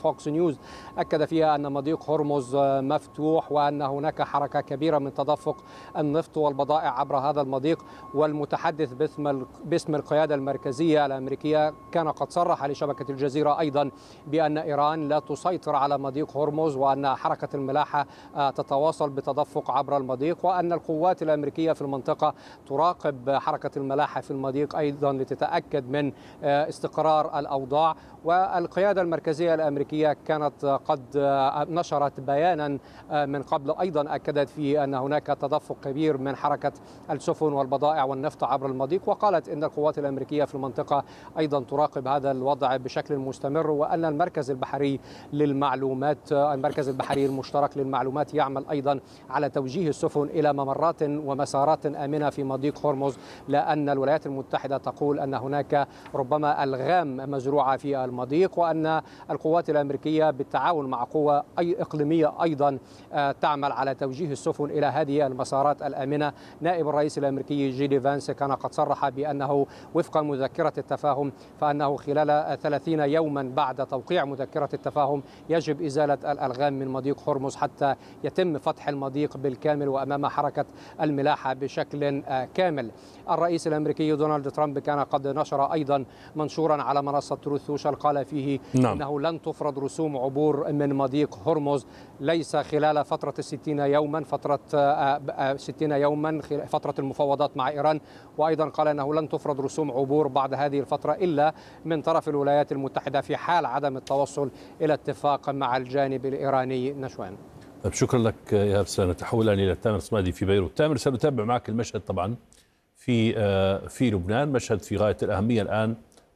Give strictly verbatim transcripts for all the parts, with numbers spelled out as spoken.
فوكس نيوز أكد فيها أن مضيق هرمز مفتوح وأن هناك حركة كبيرة من تدفق النفط والبضائع عبر هذا المضيق. والمتحدث باسم القيادة المركزية الأمريكية كان قد صرح لشبكة الجزيرة أيضا بأن إيران لا تسيطر على مضيق هرمز وأن حركة الملاحة تتواصل بتدفق عبر المضيق، وأن القوات الأمريكية في المنطقة تراقب حركة الملاحة في المضيق أيضا لتتأكد من استقرار الأوضاع. والقيادة المركزية الأمريكية كانت قد نشرت بيانا من قبل أيضا أكدت فيه أن هناك تدفق كبير من حركة السفن والبضائع والنفط عبر المضيق، وقالت إن القوات الأمريكية في المنطقة أيضا تراقب هذا الوضع بشكل مستمر، وأن المركز البحري للمعلومات المركز البحري المشترك للمعلومات يعمل أيضا على توجيه السفن إلى ممرات ومسارات آمنة في مضيق هرمز، لأن الولايات المتحدة تقول أن هناك ربما ألغام مزروعة في المضيق، وأن القوات الأمريكية بالتعاون مع قوى أي إقليمية أيضا تعمل على توجيه السفن إلى هذه المسارات الآمنة. نائب الرئيس الأمريكي جيدي فانس كان قد صرح بأنه وفق مذكرة التفاهم فأنه خلال ثلاثين يوما بعد توقيع مذكرة التفاهم يجب إزالة الألغام من مضيق هرمز حتى يتم فتح المضيق بالكامل وأمام حركة الملاحة بشكل كامل. الرئيس الأمريكي دونالد ترامب كان قد نشر أيضا منشورا على منصة تروث سوشيال قال فيه نعم. أنه لن تفرض رسوم عبور من مضيق هرمز ليس خلال فترة الستين يوما فترة ستين يوما فترة المفاوضات مع إيران، وأيضا قال أنه لن تفرض رسوم عبور بعد هذه الفترة إلا من طرف الولايات المتحدة في حال عدم التوصل إلى اتفاق مع الجانب الإيراني. نشوان. طيب شكرا لك يا سنتحول إلى تامر صمادي في بيروت. تامر، سنتابع معك المشهد طبعا في في لبنان، مشهد في غاية الأهمية الآن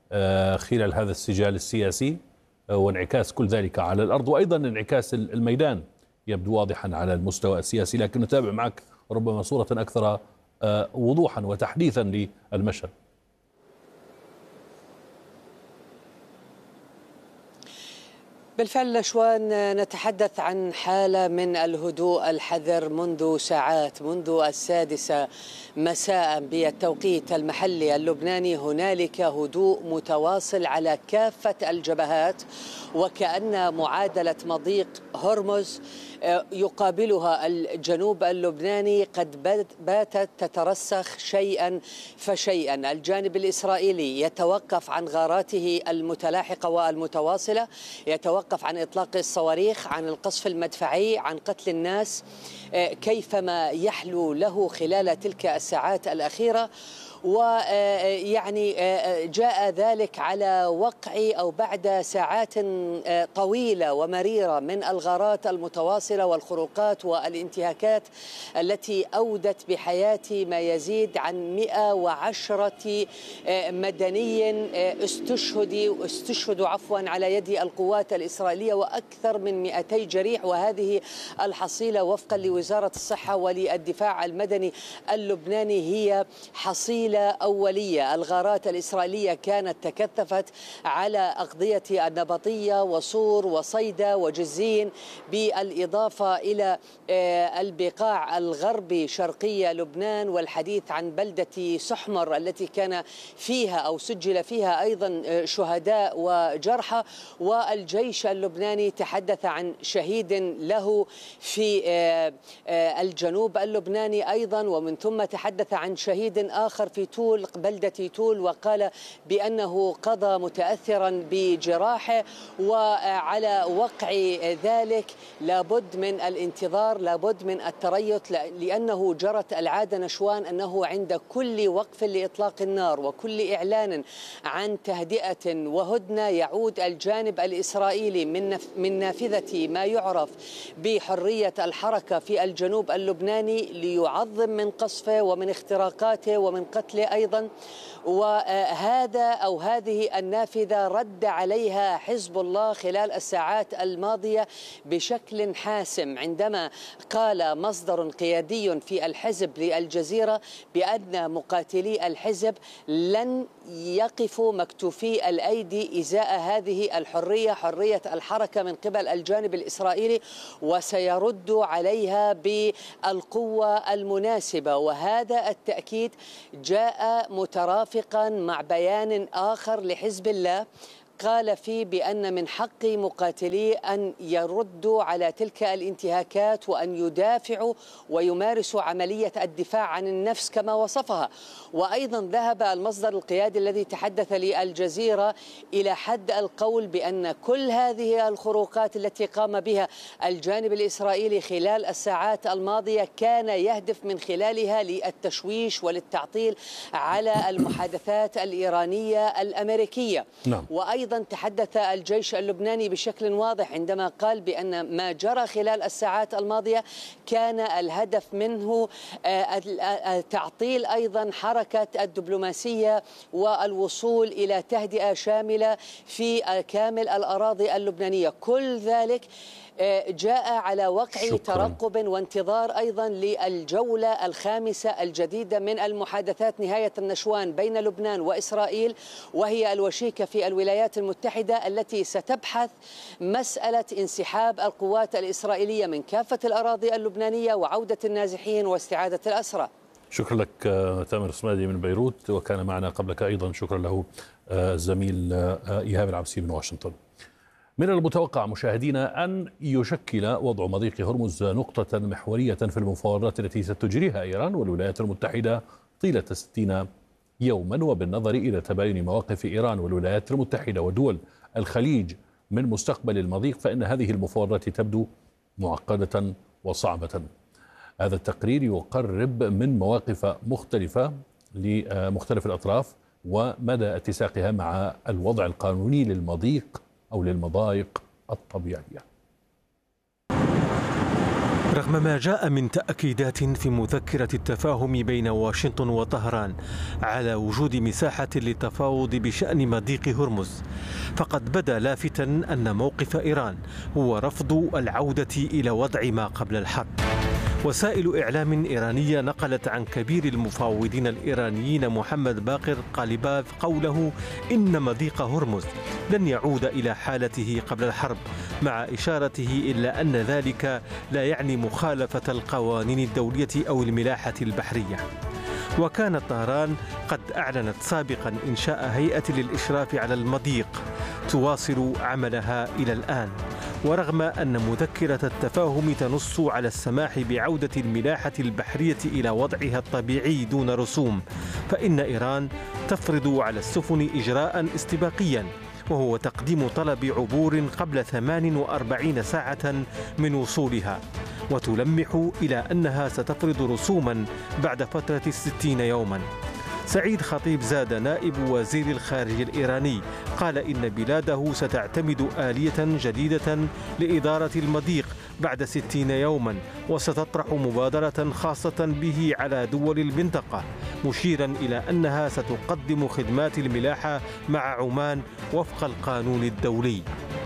خلال هذا السجال السياسي وانعكاس كل ذلك على الأرض، وأيضا انعكاس الميدان يبدو واضحا على المستوى السياسي، لكن نتابع معك ربما صورة أكثر وضوحا وتحديثا للمشهد. بالفعل نشوان، نتحدث عن حالة من الهدوء الحذر منذ ساعات، منذ السادسة مساء بالتوقيت المحلي اللبناني. هنالك هدوء متواصل على كافة الجبهات، وكأن معادلة مضيق هرمز يقابلها الجنوب اللبناني قد باتت تترسخ شيئا فشيئا. الجانب الإسرائيلي يتوقف عن غاراته المتلاحقة والمتواصلة، يتوقف عن إطلاق الصواريخ، عن القصف المدفعي، عن قتل الناس كيفما يحلو له خلال تلك الساعات الأخيرة. ويعني جاء ذلك على وقع أو بعد ساعات طويلة ومريرة من الغارات المتواصلة والخروقات والانتهاكات التي أودت بحياة ما يزيد عن مئة وعشرة مدني استشهدوا استشهدوا عفوا على يد القوات الإسرائيلية، وأكثر من مئتي جريح. وهذه الحصيلة وفقا لوزارة الصحة وللدفاع المدني اللبناني هي حصيلة أولية. الغارات الإسرائيلية كانت تكثفت على أقضية النبطية وصور وصيدا وجزين، بالإضافة إلى البقاع الغربي شرقي لبنان، والحديث عن بلدة سحمر التي كان فيها أو سجل فيها أيضا شهداء وجرحى. والجيش اللبناني تحدث عن شهيد له في الجنوب اللبناني أيضا، ومن ثم تحدث عن شهيد آخر في تول بلدة تول، وقال بأنه قضى متأثرا بجراحه. وعلى وقع ذلك لابد من الانتظار، لابد من التريث، لأنه جرت العادة نشوان أنه عند كل وقف لإطلاق النار وكل إعلان عن تهدئة وهدنة يعود الجانب الإسرائيلي من من نافذة ما يعرف بحرية الحركة في الجنوب اللبناني ليعظم من قصفه ومن اختراقاته ومن قتله أيضا. وهذا أو هذه النافذة رد عليها حزب الله خلال الساعات الماضية بشكل حاسم، عندما قال مصدر قيادي في الحزب للجزيرة بأن مقاتلي الحزب لن يقفوا مكتوفي الأيدي إزاء هذه الحرية، حرية الحركة من قبل الجانب الإسرائيلي، وسيردوا عليها بالقوة المناسبة. وهذا التأكيد جاء مترافقا مع بيان آخر لحزب الله قال فيه بأن من حق مقاتلي أن يردوا على تلك الانتهاكات وأن يدافعوا ويمارسوا عملية الدفاع عن النفس كما وصفها. وأيضا ذهب المصدر القيادي الذي تحدث للجزيرة إلى حد القول بأن كل هذه الخروقات التي قام بها الجانب الإسرائيلي خلال الساعات الماضية كان يهدف من خلالها للتشويش وللتعطيل على المحادثات الإيرانية الأمريكية. نعم. وأيضا تحدث الجيش اللبناني بشكل واضح عندما قال بأن ما جرى خلال الساعات الماضية كان الهدف منه تعطيل أيضا حركة الدبلوماسية والوصول إلى تهدئة شاملة في كامل الأراضي اللبنانية. كل ذلك جاء على وقع شكرا. ترقب وانتظار أيضا للجولة الخامسة الجديدة من المحادثات نهاية النشوان بين لبنان وإسرائيل، وهي الوشيكة في الولايات المتحدة التي ستبحث مسألة انسحاب القوات الإسرائيلية من كافة الأراضي اللبنانية وعودة النازحين واستعادة الأسرى. شكرا لك تامر سمادي من بيروت، وكان معنا قبلك أيضا. شكرا له الزميل إيهاب العبسي من واشنطن. من المتوقع مشاهدينا أن يشكل وضع مضيق هرمز نقطة محورية في المفاوضات التي ستجريها إيران والولايات المتحدة طيلة ستين يوما، وبالنظر إلى تباين مواقف إيران والولايات المتحدة ودول الخليج من مستقبل المضيق، فإن هذه المفاوضات تبدو معقدة وصعبة. هذا التقرير يقرب من مواقف مختلفة لمختلف الأطراف ومدى اتساقها مع الوضع القانوني للمضيق أو للمضايق الطبيعية. رغم ما جاء من تأكيدات في مذكرة التفاهم بين واشنطن وطهران على وجود مساحة للتفاوض بشأن مضيق هرمز، فقد بدا لافتا أن موقف إيران هو رفض العودة إلى وضع ما قبل الحرب. وسائل إعلام إيرانية نقلت عن كبير المفاوضين الإيرانيين محمد باقر قاليباف قوله إن مضيق هرمز لن يعود إلى حالته قبل الحرب، مع إشارته إلى أن ذلك لا يعني مخالفة القوانين الدولية أو الملاحة البحرية. وكانت طهران قد أعلنت سابقا إنشاء هيئة للإشراف على المضيق تواصل عملها إلى الآن. ورغم أن مذكرة التفاهم تنص على السماح بعودة الملاحة البحرية إلى وضعها الطبيعي دون رسوم، فإن إيران تفرض على السفن إجراء استباقيا، وهو تقديم طلب عبور قبل ثمان وأربعين ساعة من وصولها، وتلمح إلى أنها ستفرض رسوما بعد فترة ستين يوما. سعيد خطيب زاد نائب وزير الخارجية الإيراني قال إن بلاده ستعتمد آلية جديدة لإدارة المضيق بعد ستين يوما، وستطرح مبادرة خاصة به على دول المنطقة، مشيرا إلى أنها ستقدم خدمات الملاحة مع عمان وفق القانون الدولي.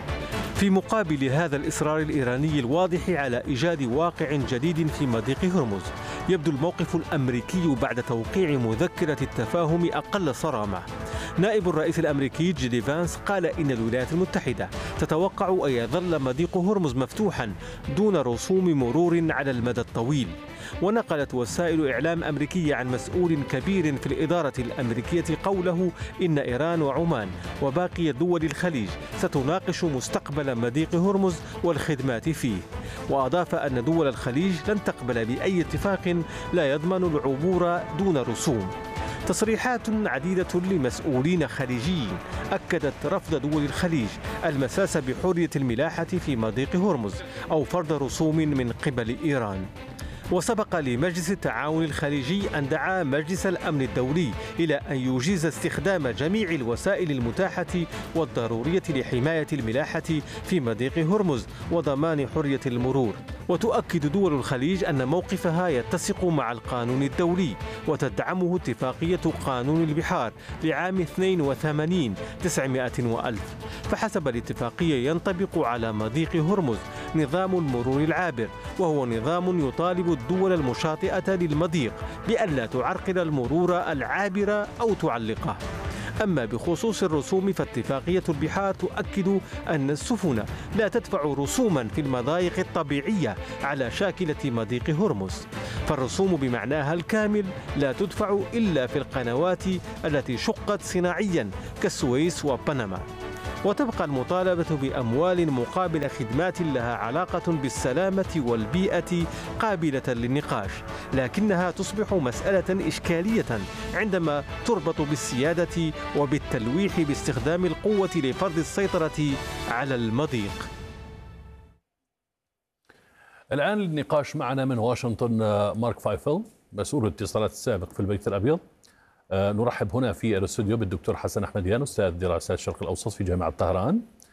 في مقابل هذا الإصرار الإيراني الواضح على إيجاد واقع جديد في مضيق هرمز، يبدو الموقف الأمريكي بعد توقيع مذكرة التفاهم أقل صرامة. نائب الرئيس الأمريكي جيدي فانس قال إن الولايات المتحدة تتوقع أن يظل مضيق هرمز مفتوحا دون رسوم مرور على المدى الطويل. ونقلت وسائل إعلام أمريكية عن مسؤول كبير في الإدارة الأمريكية قوله إن إيران وعمان وباقي دول الخليج ستناقش مستقبل مضيق هرمز والخدمات فيه. وأضاف أن دول الخليج لن تقبل بأي اتفاق لا يضمن العبور دون رسوم. تصريحات عديدة لمسؤولين خليجيين أكدت رفض دول الخليج المساس بحرية الملاحة في مضيق هرمز أو فرض رسوم من قبل إيران. وسبق لمجلس التعاون الخليجي أن دعا مجلس الأمن الدولي إلى أن يجيز استخدام جميع الوسائل المتاحة والضرورية لحماية الملاحة في مضيق هرمز وضمان حرية المرور. وتؤكد دول الخليج أن موقفها يتسق مع القانون الدولي وتدعمه اتفاقية قانون البحار لعام اثنين وثمانين تسعمائة وألف. فحسب الاتفاقية ينطبق على مضيق هرمز نظام المرور العابر، وهو نظام يطالب الدول المشاطئة للمضيق بألا تعرقل المرور العابر أو تعلقه. أما بخصوص الرسوم فاتفاقية البحار تؤكد أن السفن لا تدفع رسوما في المضايق الطبيعية على شاكلة مضيق هرمز، فالرسوم بمعناها الكامل لا تدفع إلا في القنوات التي شقت صناعيا كالسويس وبنما. وتبقى المطالبة بأموال مقابل خدمات لها علاقة بالسلامة والبيئة قابلة للنقاش، لكنها تصبح مسألة إشكالية عندما تربط بالسيادة وبالتلويح باستخدام القوة لفرض السيطرة على المضيق. الآن النقاش معنا من واشنطن مارك فايفل، مسؤول الاتصالات السابق في البيت الأبيض. نرحب هنا في الاستوديو بالدكتور حسن أحمديان، أستاذ دراسات الشرق الأوسط في جامعة طهران.